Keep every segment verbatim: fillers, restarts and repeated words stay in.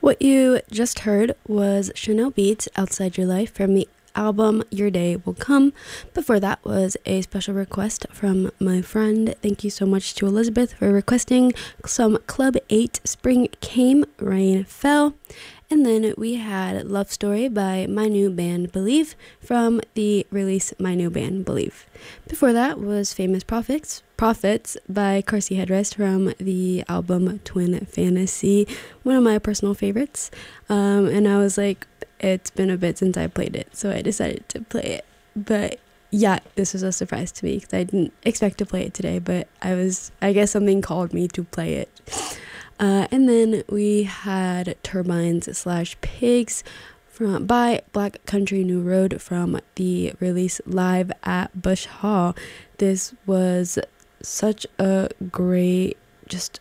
What you just heard was Chanel Beats Outside Your Life from the album Your Day Will Come. Before that was a special request from my friend. Thank you so much to Elizabeth for requesting some Club eight Spring Came, Rain Fell. And then we had Love Story by my new band Believe from the release My New Band Believe. Before that was Famous Prophets Prophets by Carsey Headrest from the album Twin Fantasy, one of my personal favorites. Um, and I was like, it's been a bit since I played it, so I decided to play it. But yeah, this was a surprise to me because I didn't expect to play it today, but I was, I guess something called me to play it. Uh, and then we had Turbines slash Pigs from by Black Country New Road from the release Live at Bush Hall. This was such a great, just,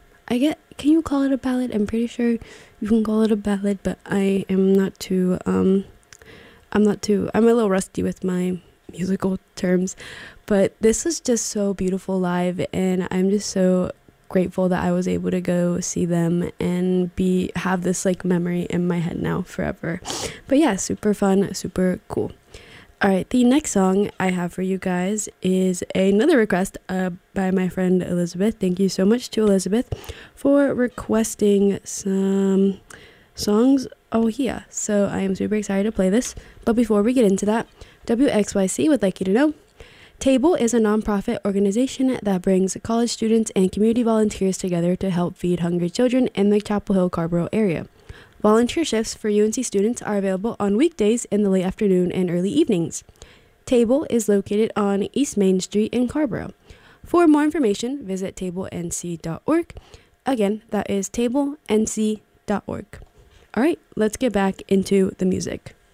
I get, can you call it a ballad? I'm pretty sure you can call it a ballad, but I am not too, um, I'm not too, I'm a little rusty with my musical terms, but this was just so beautiful live, and I'm just so grateful that I was able to go see them and be have this like memory in my head now forever. But yeah, super fun, super cool. All right, the next song I have for you guys is another request uh, by my friend Elizabeth. Thank you so much to Elizabeth for requesting some songs. Oh yeah, so I am super excited to play this. But before we get into that, W X Y C would like you to know Table is a nonprofit organization that brings college students and community volunteers together to help feed hungry children in the Chapel Hill Carborough area. Volunteer shifts for U N C students are available on weekdays in the late afternoon and early evenings. Table is located on East Main Street in Carborough. For more information, visit table n c dot org. Again, that is table n c dot org. All right, let's get back into the music.